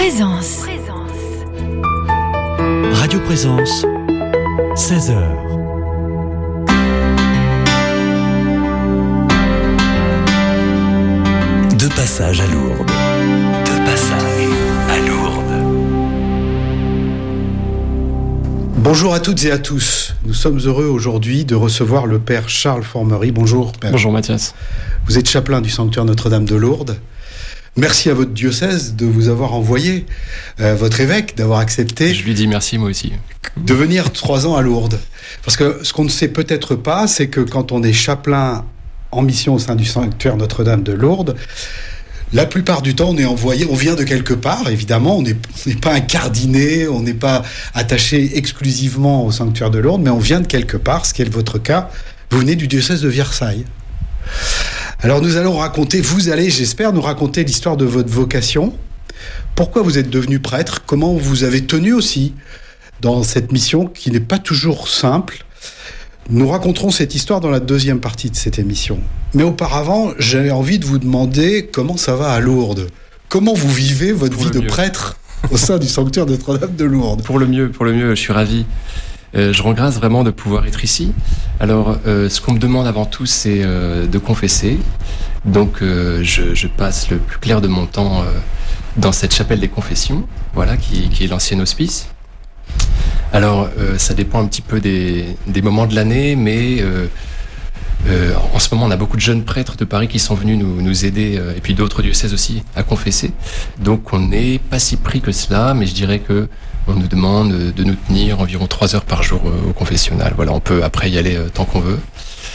Présence. Radio Présence, 16h. De passage à Lourdes. Bonjour à toutes et à tous. Nous sommes heureux aujourd'hui de recevoir le Père Charles Formery. Bonjour, Père. Bonjour, Mathias. Vous êtes chapelain du sanctuaire Notre-Dame de Lourdes. Merci à votre diocèse de vous avoir envoyé, votre évêque, d'avoir accepté. Je lui dis merci, moi aussi. De venir 3 ans à Lourdes. Parce que ce qu'on ne sait peut-être pas, c'est que quand on est chapelain en mission au sein du sanctuaire Notre-Dame de Lourdes, la plupart du temps, on est envoyé, on vient de quelque part, évidemment, on n'est pas incardiné, on n'est pas attaché exclusivement au sanctuaire de Lourdes, mais on vient de quelque part, ce qui est votre cas. Vous venez du diocèse de Versailles. Alors nous allons raconter, vous allez, j'espère, nous raconter l'histoire de votre vocation. Pourquoi vous êtes devenu prêtre, comment vous avez tenu aussi dans cette mission qui n'est pas toujours simple. Nous raconterons cette histoire dans la deuxième partie de cette émission. Mais auparavant, j'avais envie de vous demander comment ça va à Lourdes. Comment vous vivez votre vie de prêtre au sein du sanctuaire Notre-Dame de Lourdes? Pour le mieux, je suis ravi. Je rends grâce vraiment de pouvoir être ici. Alors, ce qu'on me demande avant tout, c'est de confesser. Donc, je passe le plus clair de mon temps dans cette chapelle des confessions, voilà, qui est l'ancien hospice. Alors, ça dépend un petit peu des moments de l'année, mais en ce moment, on a beaucoup de jeunes prêtres de Paris qui sont venus nous aider, et puis d'autres diocèses aussi, à confesser. Donc, on n'est pas si pris que cela, mais je dirais que on nous demande de nous tenir environ 3 heures par jour au confessionnal. Voilà, on peut après y aller tant qu'on veut.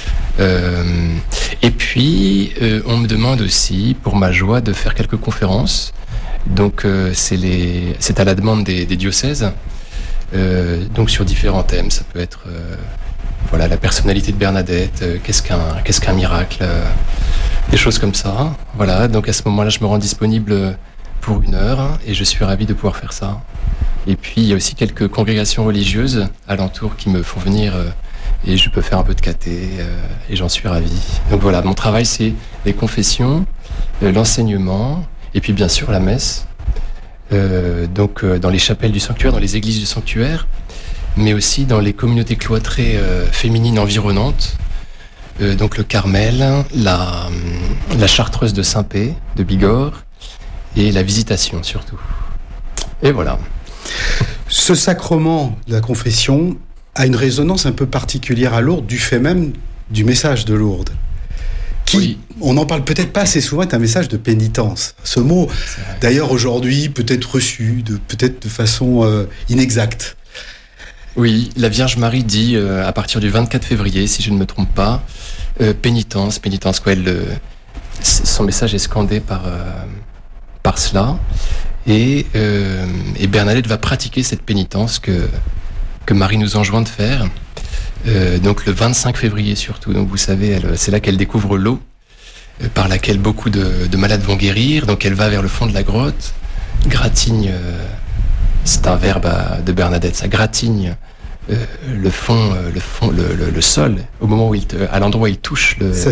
Et puis, on me demande aussi, pour ma joie, de faire quelques conférences. Donc, c'est à la demande des diocèses. Donc sur différents thèmes, ça peut être voilà, la personnalité de Bernadette, qu'est-ce qu'un miracle, des choses comme ça. Voilà, donc à ce moment-là, je me rends disponible pour 1 heure et je suis ravi de pouvoir faire ça. Et puis il y a aussi quelques congrégations religieuses alentour qui me font venir et je peux faire un peu de caté et j'en suis ravi. Donc voilà, mon travail c'est les confessions, l'enseignement et puis bien sûr la messe. Donc dans les chapelles du sanctuaire, dans les églises du sanctuaire, mais aussi dans les communautés cloîtrées féminines environnantes, donc le Carmel, la Chartreuse de Saint-Pé, de Bigorre, et la Visitation surtout. Et voilà. Ce sacrement de la confession a une résonance un peu particulière à Lourdes, du fait même du message de Lourdes. Qui, oui. On n'en parle peut-être pas assez souvent, est un message de pénitence. Ce mot, d'ailleurs, aujourd'hui, peut-être reçu, peut-être de façon inexacte. Oui, la Vierge Marie dit, à partir du 24 février, si je ne me trompe pas, pénitence, quoi. Son message est scandé par cela. Et Bernadette va pratiquer cette pénitence que Marie nous enjoint de faire. Donc le 25 février surtout, donc vous savez, c'est là qu'elle découvre l'eau par laquelle beaucoup de malades vont guérir. Donc elle va vers le fond de la grotte, gratigne, c'est un verbe de Bernadette, ça gratigne le sol au moment où à l'endroit où il touche